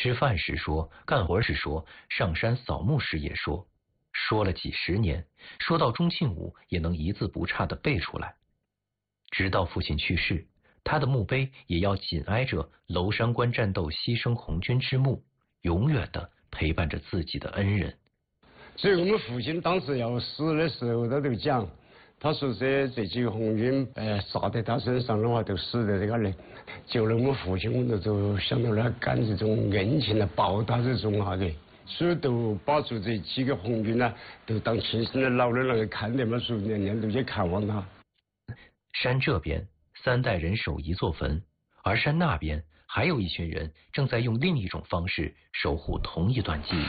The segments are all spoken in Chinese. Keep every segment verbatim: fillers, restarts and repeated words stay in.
吃饭时说，干活时说，上山扫墓时也说，说了几十年，说到钟庆武也能一字不差地背出来。直到父亲去世，他的墓碑也要紧挨着娄山关战斗牺牲红军之墓，永远地陪伴着自己的恩人。 所以我们父亲当时要死的时候，他都讲，他说这这几个红军呃杀在他身上的话，都死在这个里。就了我们父亲，我们就想到了感这种恩情来报答这种啥子，所以都把住这几个红军呢，都当亲生的老的那个看的嘛，所以年年都去看望他。 山这边三代人守一座坟，而山那边还有一群人正在用另一种方式守护同一段记忆。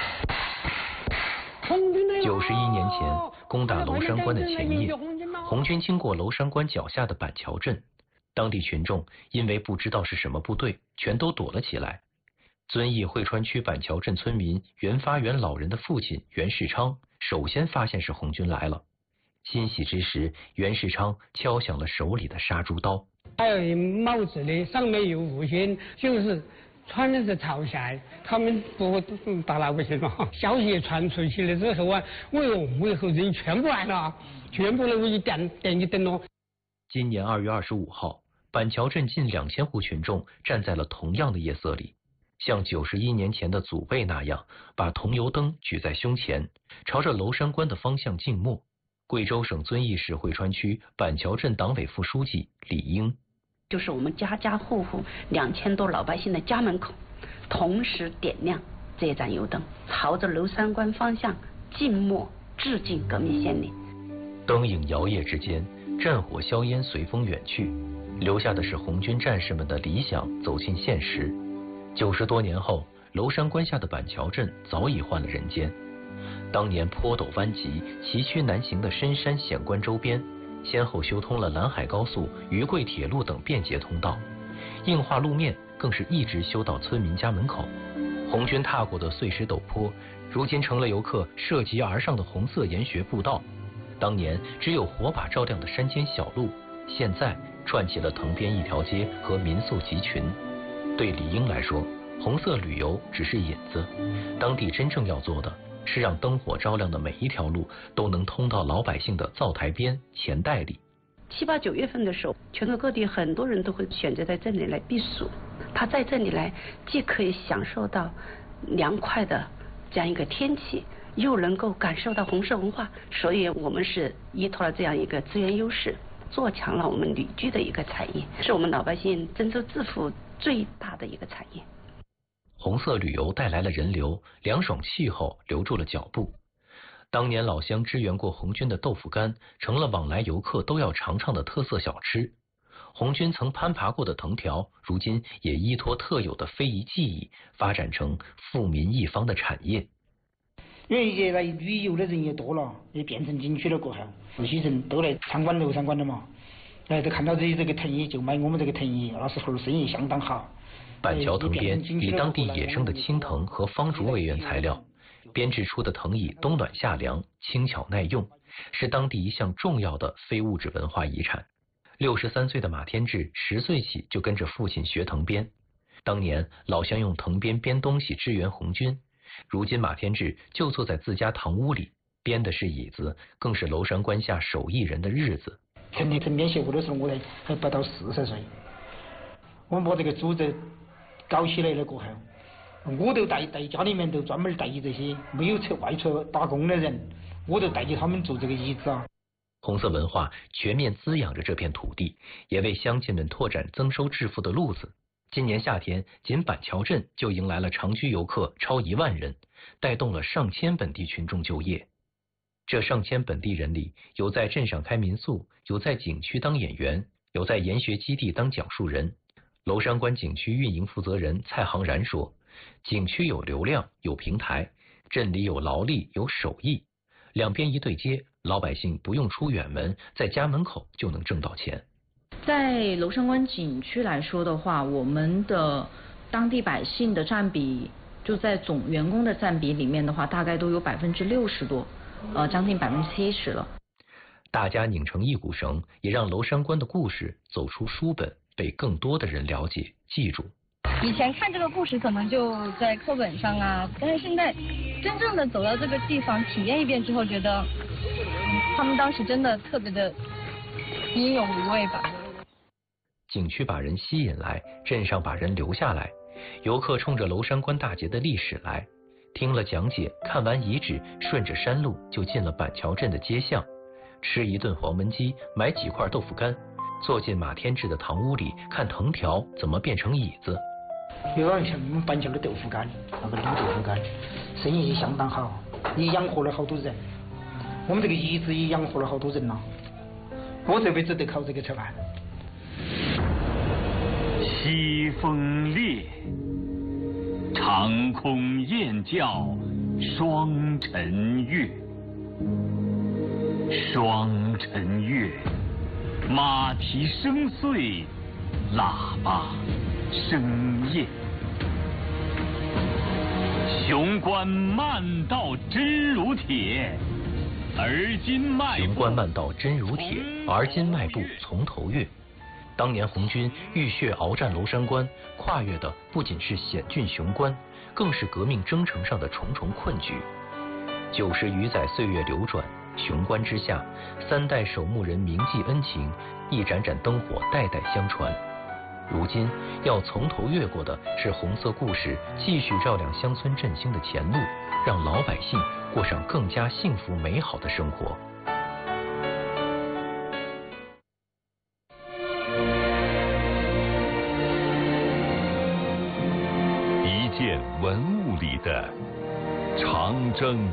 九十一年前攻打娄山关的前夜，红军经过娄山关脚下的板桥镇，当地群众因为不知道是什么部队，全都躲了起来。遵义汇川区板桥镇村民袁发元老人的父亲袁世昌首先发现是红军来了，欣喜之时，袁世昌敲响了手里的杀猪刀。 还有帽子的上面有五星，就是穿的是朝鲜，他们不打老百姓了。消息传出去了之后啊，为为后人全部来了，全部都一点点一灯了。 今年二月二十五号，板桥镇近两千户群众站在了同样的夜色里，像九十一年前的祖辈那样，把桐油灯举在胸前，朝着娄山关的方向静默。贵州省遵义市汇川区板桥镇党委副书记李英， 就是我们家家户户两千多老百姓的家门口，同时点亮这盏油灯，朝着娄山关方向静默致敬革命先烈。 灯影摇曳之间，战火硝烟随风远去，留下的是红军战士们的理想走进现实。九十多年后，娄山关下的板桥镇早已换了人间。当年坡陡弯急、崎岖难行的深山险关周边，先后修通了兰海高速、渝贵铁路等便捷通道，硬化路面更是一直修到村民家门口。红军踏过的碎石陡坡，如今成了游客涉级而上的红色研学步道。当年只有火把照亮的山间小路，现在串起了藤边一条街和民宿集群。对李英来说，红色旅游只是引子，当地真正要做的是让灯火照亮的每一条路都能通到老百姓的灶台边、钱袋里。 七八九月份的时候，全国各地很多人都会选择在这里来避暑。他在这里来，既可以享受到凉快的这样一个天气，又能够感受到红色文化。所以我们是依托了这样一个资源优势，做强了我们旅居的一个产业，是我们老百姓增收致富最大的一个产业。 红色旅游带来了人流，凉爽气候留住了脚步。当年老乡支援过红军的豆腐干，成了往来游客都要尝尝的特色小吃。红军曾攀爬过的藤条，如今也依托特有的非遗技艺，发展成富民一方的产业。 因为现在旅游的人也多了，也变成景区了过后，这些人都来参观娄山关了嘛，哎，都看到这这个藤艺，就买我们这个藤艺，那时候生意相当好。 板桥藤编以当地野生的青藤和方竹为原材料，编制出的藤椅冬暖夏凉，轻巧耐用，是当地一项重要的非物质文化遗产。六十三岁的马天志十岁起就跟着父亲学藤编，当年老乡用藤编编东西支援红军，如今马天志就坐在自家堂屋里，编的是椅子，更是娄山关下手艺人的日子。 成立藤编协会的时候，我才还不到四十岁，我把这个组织搞起来了过后，我都带带家里面都专门带这些没有出外出打工的人，我都带着他们做这个椅子啊。 红色文化全面滋养着这片土地，也为乡亲们拓展增收致富的路子。今年夏天，仅板桥镇就迎来了常居游客超一万人，带动了上千本地群众就业。这上千本地人里，有在镇上开民宿，有在景区当演员，有在研学基地当讲述人。娄山关景区运营负责人蔡航然说，景区有流量，有平台，镇里有劳力，有手艺，两边一对接，老百姓不用出远门，在家门口就能挣到钱。 在娄山关景区来说的话，我们的当地百姓的占比，就在总员工的占比里面的话，大概都有百分之六十多，呃，将近百分之七十了。 大家拧成一股绳，也让娄山关的故事走出书本，被更多的人了解记住。 以前看这个故事可能就在课本上啊，但是现在真正的走到这个地方体验一遍之后，觉得他们当时真的特别的英勇无畏吧。 景区把人吸引来，镇上把人留下来，游客冲着娄山关大捷的历史来，听了讲解，看完遗址，顺着山路就进了板桥镇的街巷，吃一顿黄焖鸡，买几块豆腐干，坐进马天志的堂屋里，看藤条怎么变成椅子。 有点像我们板桥的豆腐干，那个卤豆腐干，生意也相当好，也养活了好多人。我们这个遗址也养活了好多人了。我这辈子得靠这个吃饭。 西风烈，长空雁叫双晨月。双晨月，马蹄声碎，喇叭声咽。雄关漫道真如铁，而今迈步。 雄关漫道真如铁，而今迈步从头越。当年红军浴血鏖战娄山关，跨越的不仅是险峻雄关，更是革命征程上的重重困局。九十余载岁月流转，雄关之下，三代守墓人铭记恩情，一盏盏灯火代代相传。如今要从头越过的是红色故事继续照亮乡村振兴的前路，让老百姓过上更加幸福美好的生活。 一件文物里的长征。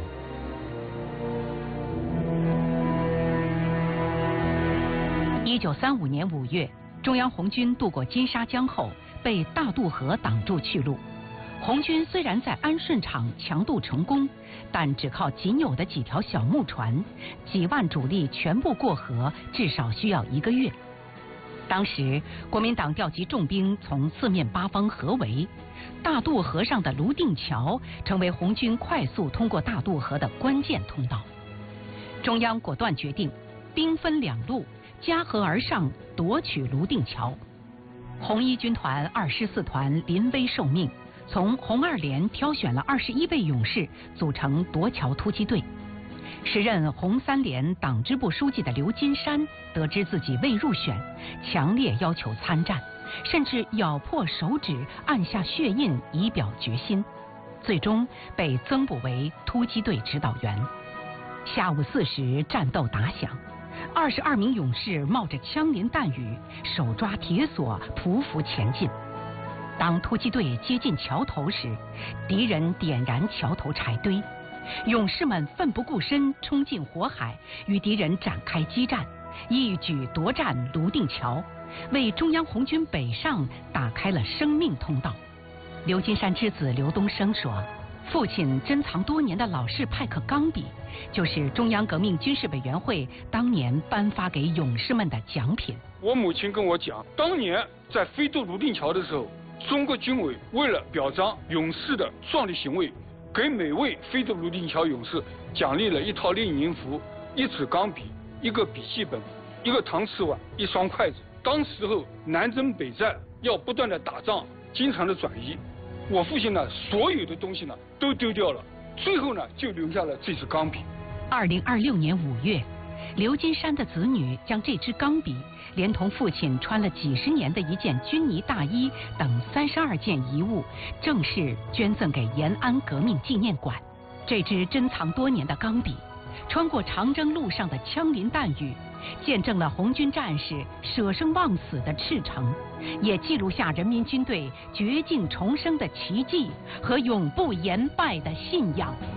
一九三五年五月，中央红军渡过金沙江后，被大渡河挡住去路。红军虽然在安顺场强渡成功，但只靠仅有的几条小木船，几万主力全部过河，至少需要一个月。当时国民党调集重兵从四面八方合围，大渡河上的泸定桥成为红军快速通过大渡河的关键通道。中央果断决定兵分两路，夹河而上，夺取泸定桥。红一军团二师四团临危受命，从红二连挑选了二十一位勇士，组成夺桥突击队。时任红三连党支部书记的刘金山得知自己未入选，强烈要求参战，甚至咬破手指，按下血印以表决心，最终被增补为突击队指导员。下午四时，战斗打响，二十二名勇士冒着枪林弹雨，手抓铁索，匍匐前进。当突击队接近桥头时，敌人点燃桥头柴堆，勇士们奋不顾身冲进火海，与敌人展开激战，一举夺占泸定桥，为中央红军北上打开了生命通道。刘金山之子刘东升说，父亲珍藏多年的老式派克钢笔，就是中央革命军事委员会当年颁发给勇士们的奖品。 我母亲跟我讲，当年在飞渡泸定桥的时候，中国军委为了表彰勇士的壮丽行为，给每位飞渡泸定桥勇士奖励了一套列宁服、一支钢笔、一个笔记本、一个搪瓷碗、一双筷子。当时候南征北战，要不断的打仗，经常的转移，我父亲呢，所有的东西呢都丢掉了，最后呢就留下了这支钢笔。 二零二六年五月，刘金山的子女将这支钢笔连同父亲穿了几十年的一件军呢大衣等三十二件遗物，正式捐赠给延安革命纪念馆。这支珍藏多年的钢笔，穿过长征路上的枪林弹雨，见证了红军战士舍生忘死的赤诚，也记录下人民军队绝境重生的奇迹和永不言败的信仰。